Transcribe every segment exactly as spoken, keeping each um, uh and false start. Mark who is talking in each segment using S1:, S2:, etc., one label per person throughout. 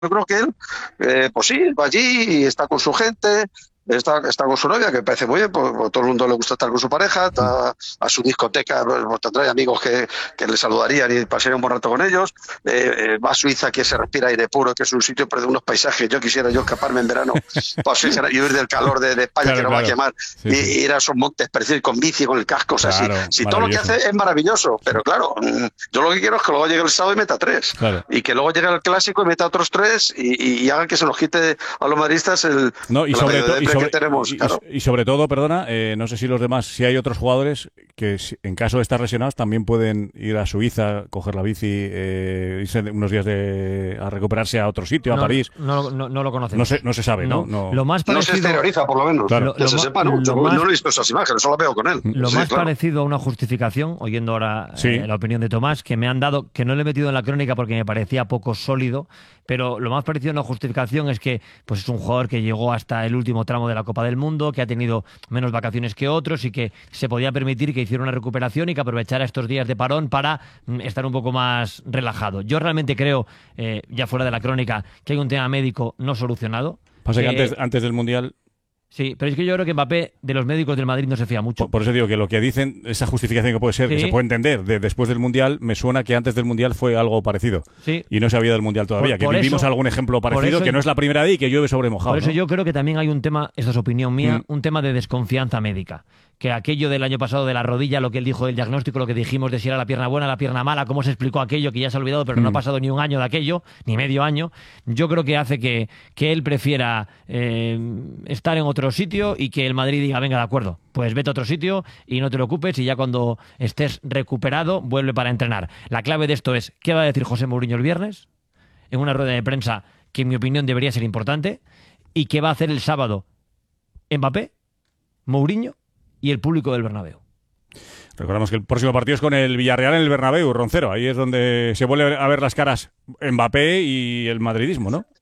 S1: yo creo que él, eh, pues sí, va allí y está con su gente, está, está con su novia, que parece muy bien, porque a todo el mundo le gusta estar con su pareja, está a su discoteca, pues, tendrá amigos que, que le saludarían y pasarían un buen rato con ellos, eh, eh, va a Suiza, que se respira aire puro, que es un sitio de unos paisajes, yo quisiera yo escaparme en verano para Suiza y huir del calor de, de España, que
S2: Claro,
S1: no va a
S2: claro.
S1: quemar,
S2: Sí,
S1: y,
S2: sí.
S1: y ir a esos montes, preciosos, con bici, con el casco, o sea, si,
S2: Claro,
S1: si todo lo que
S2: maravilloso.
S1: hace es maravilloso, pero claro, mm, yo lo que quiero es que luego llegue el sábado y meta tres,
S2: Claro.
S1: y que luego llegue el clásico y meta otros tres, y, y haga que se nos quite a los madridistas el,
S2: No, y
S1: la
S2: sobre,
S1: medio
S2: to- y,
S1: depre que
S2: sobre,
S1: tenemos,
S2: y, y-
S1: claro.
S2: y sobre todo, perdona, eh, no sé si los demás, si hay otros jugadores que si- en caso de estar lesionados también pueden ir a Suiza, coger la bici, eh, irse de- unos días de, a recuperarse a otro sitio, a
S3: No,
S2: París.
S3: no, no, no lo
S2: No
S3: conocemos.
S2: se, no se sabe, ¿no? No.
S3: Lo más
S1: No se
S3: parecido,
S1: exterioriza, por lo menos,
S2: Claro.
S3: lo,
S1: que
S3: lo
S1: se
S3: ma-
S1: sepa, ¿no? Yo
S3: lo
S1: no,
S3: más
S1: no he visto esas imágenes, solo veo con él.
S3: Lo
S1: Sí,
S3: más
S1: claro.
S3: parecido a una justificación, oyendo ahora
S2: Sí.
S3: eh, la opinión de Tomás, que me han dado, que no le he metido en la crónica porque me parecía poco sólido, pero lo más parecido a una justificación es que pues es un jugador que llegó hasta el último tramo de la Copa del Mundo, que ha tenido menos vacaciones que otros y que se podía permitir que hiciera una recuperación y que aprovechara estos días de parón para mm, estar un poco más relajado. Yo realmente creo, eh, ya fuera de la crónica, que hay un tema médico no solucionado.
S2: Pasa que
S3: que-
S2: antes, antes del Mundial,
S3: Sí, pero es que yo creo que Mbappé de los médicos del Madrid no se fía mucho.
S2: por, por eso digo que lo que dicen, esa justificación que puede ser, que
S3: Sí.
S2: se puede entender de después del Mundial, me suena que antes del Mundial fue algo parecido.
S3: Sí.
S2: Y no se había del Mundial todavía.
S3: Por-
S2: que
S3: por
S2: vivimos
S3: eso-
S2: algún ejemplo
S3: por
S2: parecido,
S3: eso-
S2: que no es la primera vez y que llueve sobre mojado.
S3: Por eso
S2: ¿no?
S3: yo creo que también hay un tema, esta es opinión mía,
S2: Mm.
S3: un tema de desconfianza médica. Que aquello del año pasado de la rodilla, lo que él dijo del diagnóstico, lo que dijimos de si era la pierna buena, la pierna mala, cómo se explicó aquello, que ya se ha olvidado, pero no ha
S2: Mm.
S3: pasado ni un año de aquello, ni medio año, yo creo que hace que, que él prefiera eh, estar en otro sitio y que el Madrid diga, venga, de acuerdo, pues vete a otro sitio y no te lo ocupes y ya cuando estés recuperado, vuelve para entrenar. La clave de esto es, ¿qué va a decir José Mourinho el viernes? En una rueda de prensa que en mi opinión debería ser importante, y qué va a hacer el sábado Mbappé, Mourinho y el público del Bernabéu.
S2: Recordamos que el próximo partido es con el Villarreal en el Bernabéu, Roncero. Ahí es donde se vuelve a ver las caras Mbappé y el madridismo, ¿no?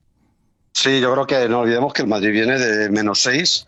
S1: Sí, yo creo que no olvidemos que el Madrid viene de menos seis,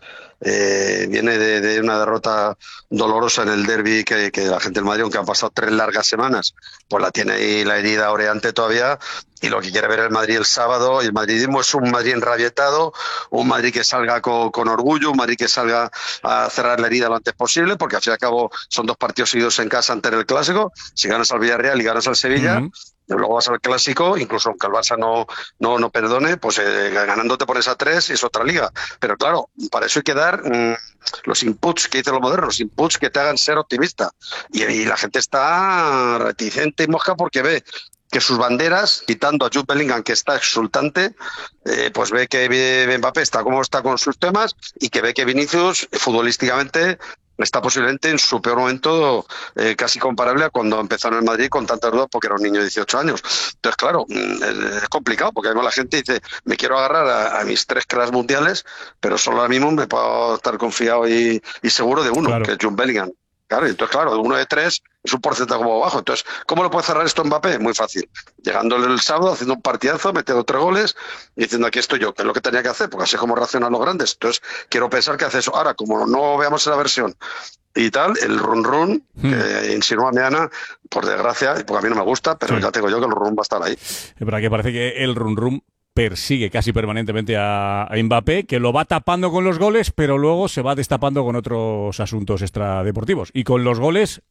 S1: eh, viene de, de una derrota dolorosa en el derbi que, que la gente del Madrid, aunque han pasado tres largas semanas, pues la tiene ahí la herida oreante todavía, y lo que quiere ver el Madrid el sábado, y el madridismo es un Madrid enrabietado, un Madrid que salga con, con orgullo, un Madrid que salga a cerrar la herida lo antes posible, porque al fin y al cabo son dos partidos seguidos en casa ante el Clásico, si ganas al Villarreal y ganas al Sevilla,
S2: Ujú.
S1: luego vas al Clásico, incluso aunque el Barça no, no, no perdone, pues eh, ganando te pones a tres y es otra liga. Pero claro, para eso hay que dar mmm, los inputs que dicen los modernos, los inputs que te hagan ser optimista. Y, y la gente está reticente y mosca porque ve que sus banderas, quitando a Jude Bellingham, que está exultante, eh, pues ve que Mbappé está como está con sus temas y que ve que Vinicius, futbolísticamente, está posiblemente en su peor momento, eh, casi comparable a cuando empezó en el Madrid con tantas dudas porque era un niño de dieciocho años. Entonces, claro, es complicado porque además la gente dice, me quiero agarrar a, a mis tres cracks mundiales, pero solo ahora mismo me puedo estar confiado y, y seguro de uno,
S2: Claro.
S1: que es Jude Bellingham. Claro, entonces, claro, uno de tres es un porcentaje como bajo. Entonces, ¿cómo lo puede cerrar esto Mbappé? Muy fácil. Llegando el sábado, haciendo un partidazo, metiendo tres goles y diciendo, aquí estoy yo, que es lo que tenía que hacer, porque así es como reaccionan los grandes. Entonces, quiero pensar que hace eso. Ahora, como no veamos la versión y tal, el run run,
S2: Hmm.
S1: que insinúa Meana, por desgracia, porque a mí no me gusta, pero
S2: Sí.
S1: ya tengo yo que el run run va a estar ahí.
S2: Es verdad que parece que el run run persigue casi permanentemente a, a Mbappé, que lo va tapando con los goles, pero luego se va destapando con otros asuntos extradeportivos. Y con los goles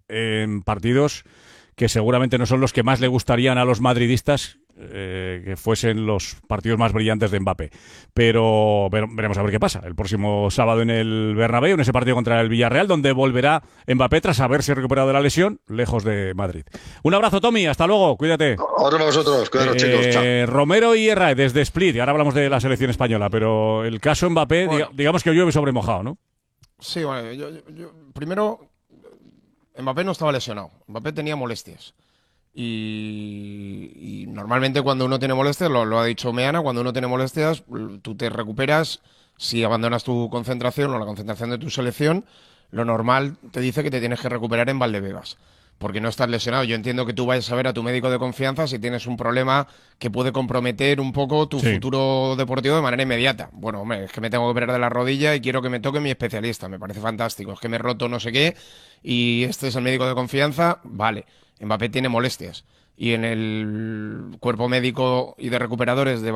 S2: en partidos que seguramente no son los que más le gustarían a los madridistas, eh, que fuesen los partidos más brillantes de Mbappé. Pero, pero veremos a ver qué pasa el próximo sábado en el Bernabéu, en ese partido contra el Villarreal, donde volverá Mbappé tras haberse recuperado de la lesión, lejos de Madrid. Un abrazo, Tommy, hasta luego, cuídate.
S1: Otro para vosotros, cuidaros, chicos. Chao.
S2: Eh, Romero y Herrera desde Split, y ahora hablamos de la selección española, pero el caso Mbappé,
S4: Bueno.
S2: diga- digamos que llueve sobre mojado, ¿no?
S4: Sí, bueno, yo, yo- yo- primero, Mbappé no estaba lesionado. Mbappé tenía molestias. Y, y normalmente cuando uno tiene molestias, lo, lo ha dicho Meana, cuando uno tiene molestias, tú te recuperas. Si abandonas tu concentración o la concentración de tu selección, lo normal te dice que te tienes que recuperar en Valdebebas, porque no estás lesionado. Yo entiendo que tú vayas a ver a tu médico de confianza si tienes un problema que puede comprometer un poco tu
S2: Sí.
S4: futuro deportivo de manera inmediata. Bueno, hombre, es que me tengo que operar de la rodilla y quiero que me toque mi especialista. Me parece fantástico. Es que me he roto no sé qué y este es el médico de confianza. Vale, Mbappé tiene molestias. y en el cuerpo médico y de recuperadores de